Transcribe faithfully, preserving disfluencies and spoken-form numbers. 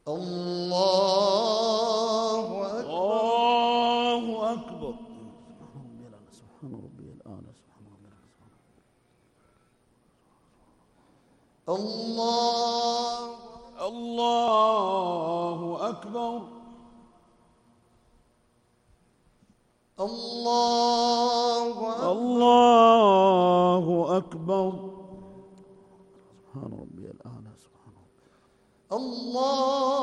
الله أكبر. سبحان ربي الأعلى. سبحان ربي الله الله أكبر. الله الله أكبر. سبحان ربي الأعلى. سبحان ربي الله